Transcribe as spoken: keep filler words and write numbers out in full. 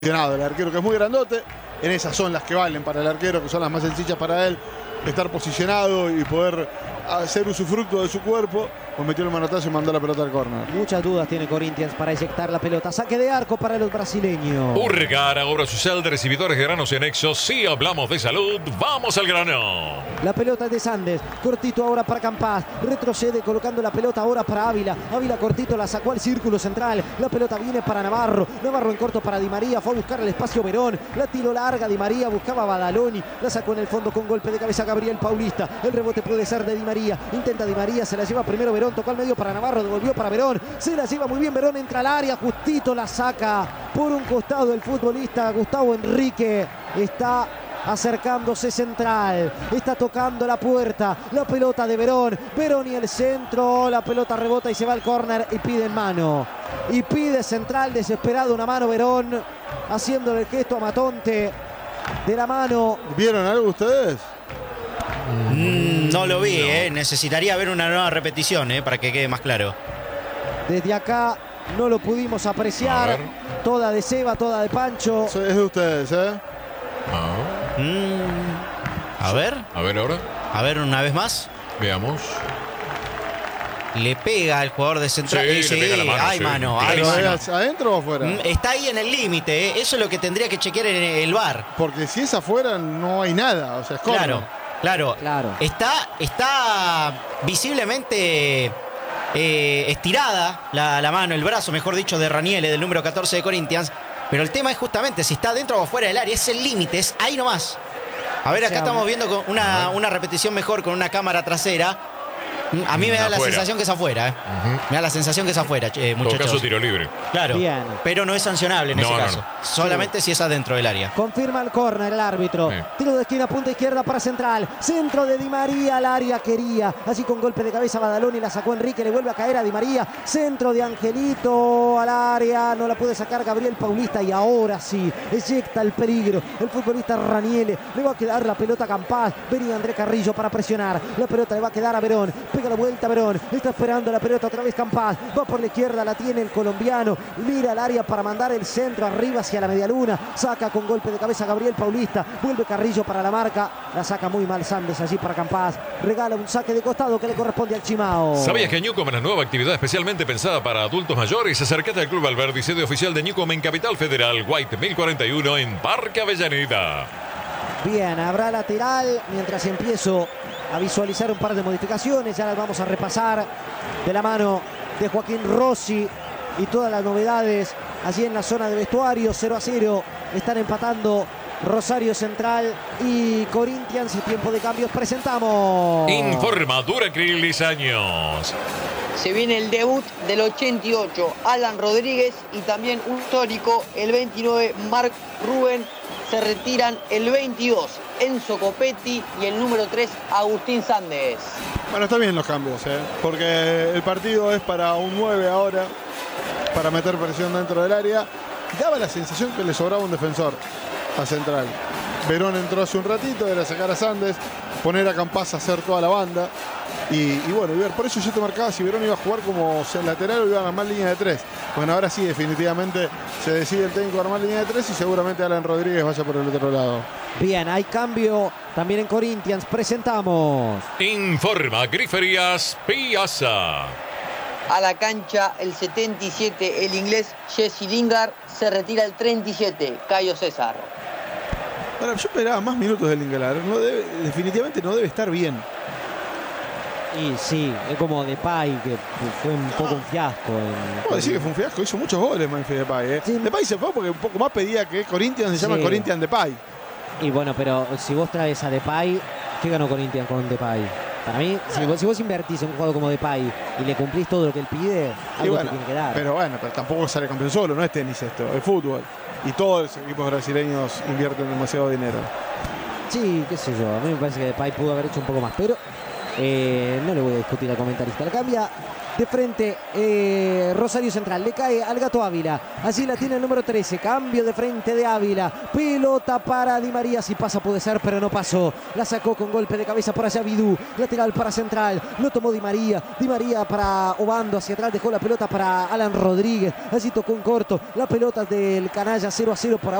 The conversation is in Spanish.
El arquero, que es muy grandote, en esas son las que valen para el arquero, que son las más sencillas para él, estar posicionado y poder hacer usufructo de su cuerpo. Pues metió el manotazo y mandó la pelota al córner. Muchas dudas tiene Corinthians para eyectar la pelota. Saque de arco para los brasileños. Urgar, ahora social de recibidores de granos y anexos. Si hablamos de salud, vamos al grano. La pelota es de Sandes, cortito ahora para Campás, retrocede colocando la pelota ahora para Ávila. Ávila cortito, la sacó al círculo central. La pelota viene para Navarro. Navarro en corto para Di María, fue a buscar el espacio Verón. La tiró larga Di María, buscaba a Badaloni. La sacó en el fondo con golpe de cabeza Gabriel Paulista. El rebote puede ser de Di María. Intenta Di María, se la lleva primero Verón, tocó al medio para Navarro, devolvió para Verón. Se la lleva muy bien Verón, entra al área, justito la saca por un costado el futbolista Gustavo Henrique. Está acercándose central, está tocando la puerta, la pelota de Verón, Verón y el centro, la pelota rebota y se va al córner y pide en mano, y pide central desesperado una mano Verón, haciéndole el gesto a Matonte de la mano. ¿Vieron algo ustedes? Mm, no lo vi, no. eh. necesitaría ver una nueva repetición eh, para que quede más claro. Desde acá no lo pudimos apreciar, toda de Seba, toda de Pancho. Es de ustedes, ¿eh? Ah. Mm, a ver. A ver ahora. A ver una vez más. Veamos. Le pega al jugador de central. Sí, sí, le pega la mano, hay sí. mano, hay ¿Pero mano. es adentro o afuera? Mm, Está ahí en el límite, ¿eh? Eso es lo que tendría que chequear en el V A R. Porque si es afuera no hay nada, o sea, es córner. Claro, claro. Claro. Está, está visiblemente eh, estirada la, la mano, el brazo, mejor dicho, de Raniele, del número catorce de Corinthians. Pero el tema es justamente si está dentro o fuera del área. Es el límite, es ahí nomás. A ver, acá estamos viendo con una, una repetición mejor con una cámara trasera. A mí me da la Afuera. sensación que es afuera. ¿eh? Uh-huh. Me da la sensación que es afuera, eh, En muchachos. todo caso, tiro libre. Claro. Bien. Pero no es sancionable en No, ese no, caso. no. Solamente si es adentro del área. Confirma el córner el árbitro. Sí. Tiro de esquina, punta izquierda para central. Centro de Di María al área quería. Así con golpe de cabeza Badaloni la sacó Enrique. Le vuelve a caer a Di María. Centro de Angelito al área. No la puede sacar Gabriel Paulista. Y ahora sí, eyecta el peligro. El futbolista Raniele. Le va a quedar la pelota a Campás. Venía André Carrillo para presionar. La pelota le va a quedar a Verón. Pega la vuelta a Verón. Está esperando la pelota otra vez Campás. Va por la izquierda, la tiene el colombiano. Mira al área para mandar el centro arriba hacia la medialuna. Saca con golpe de cabeza Gabriel Paulista. Vuelve Carrillo para la marca. La saca muy mal Sandes allí para Campás. Regala un saque de costado que le corresponde al Chimao. ¿Sabías que Newcom es una nueva actividad especialmente pensada para adultos mayores? Acércate al Club Alberdi, sede oficial de Newcom en Capital Federal, White mil cuarenta y uno en Parque Avellaneda. Bien, habrá lateral mientras empiezo a visualizar un par de modificaciones. Ya las vamos a repasar de la mano de Joaquín Rossi y todas las novedades allí en la zona de vestuario. Cero a cero están empatando Rosario Central y Corinthians. Tiempo de cambios, presentamos. Informa Duracril años. Se viene el debut del ochenta y ocho, Alan Rodríguez, y también un histórico, el veintinueve, Marc Rubén. Se retiran el veintidós, Enzo Copetti, y el número tres, Agustín Sandes. Bueno, está bien los cambios, ¿eh? Porque el partido es para un nueve ahora, para meter presión dentro del área. Daba la sensación que le sobraba un defensor a Central. Verón entró hace un ratito, era sacar a Sandes, poner a Campás a hacer toda la banda. Y, y bueno, por eso yo te marcaba si Verón iba a jugar como lateral o iba a armar línea de tres. Bueno, ahora sí, definitivamente se decide el técnico a armar línea de tres y seguramente Alan Rodríguez vaya por el otro lado. Bien, hay cambio también en Corinthians. Presentamos. Informa Griferías Piazza. A la cancha el setenta y siete, el inglés Jesse Lingard. Se retira el treinta y siete, Caio César. Bueno, yo esperaba más minutos del Lingard. No debe, definitivamente no debe estar bien. Y sí, es como Depay, que fue un poco un fiasco. En... Puedo decir que fue un fiasco, hizo muchos goles Memphis Depay. ¿eh? Sí. Depay se fue porque un poco más pedía que Corinthians se Sí. llama Corinthians Depay. Y bueno, pero si vos traes a Depay, ¿qué ganó Corinthians con Depay? Para mí, si vos, si vos invertís en un jugador como Depay y le cumplís todo lo que él pide, Y algo bueno, te tiene que dar. pero bueno, pero tampoco sale campeón solo, no es tenis esto, es fútbol. Y todos los equipos brasileños invierten demasiado dinero. Sí, qué sé yo, a mí me parece que Depay pudo haber hecho un poco más, pero Eh, no le voy a discutir al comentarista. La cambia de frente eh, Rosario Central. Le cae al Gato Ávila. Allí la tiene el número trece. Cambio de frente de Ávila. Pelota para Di María. Si pasa puede ser, pero no pasó. La sacó con golpe de cabeza por allá Vidú. Lateral para Central. Lo tomó Di María. Di María para Obando hacia atrás. Dejó la pelota para Alan Rodríguez. Allí tocó en corto. La pelota del canalla cero a cero por ahora.